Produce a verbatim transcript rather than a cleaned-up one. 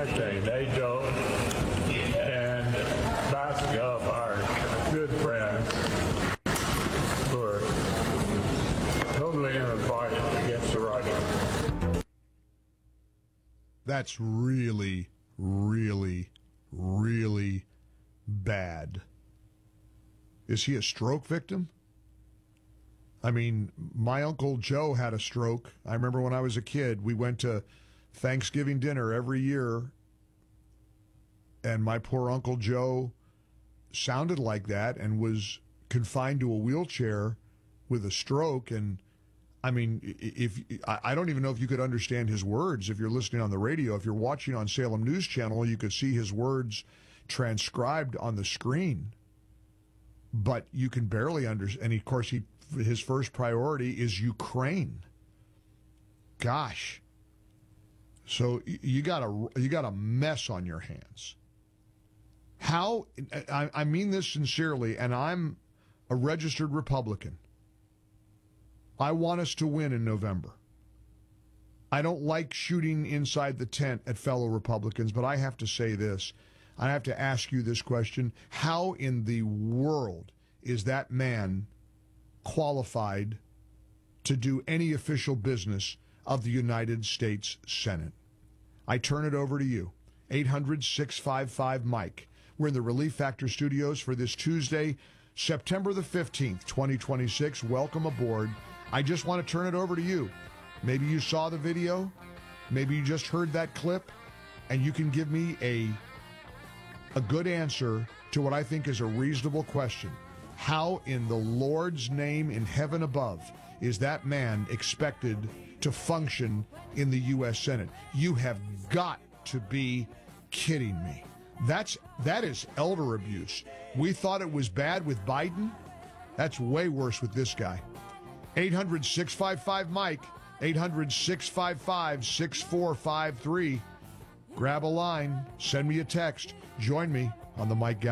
I tell you, Nate Joe and Basco are good friends who are totally unbiased against the Russians. That's really, really, really bad. Is he a stroke victim? I mean, my Uncle Joe had a stroke. I remember when I was a kid, we went to Thanksgiving dinner every year, and my poor Uncle Joe sounded like that and was confined to a wheelchair with a stroke. And I mean, if I don't even know if you could understand his words if you're listening on the radio. If you're watching on Salem News Channel, you could see his words transcribed on the screen, but you can barely understand. And of course, he his first priority is Ukraine. Gosh. So you got a you got a mess on your hands. How I, I mean this sincerely, and I'm a registered Republican. I want us to win in November. I don't like shooting inside the tent at fellow Republicans, but I have to say this. I have to ask you this question. How in the world is that man qualified to do any official business of the United States Senate? I turn it over to you. eight hundred, six five five, Mike. We're in the Relief Factor studios for this Tuesday, September the fifteenth, twenty twenty-six. Welcome aboard. I just want to turn it over to you. Maybe you saw the video. Maybe you just heard that clip, and you can give me a, a good answer to what I think is a reasonable question. How in the Lord's name in heaven above is that man expected to function in the U S Senate? You have got to be kidding me. That's that is elder abuse. We thought it was bad with Biden. That's way worse with this guy. eight hundred, six five five, Mike. eight hundred, six five five, six four five three. Grab a line. Send me a text. Join me on the Mike Gallagher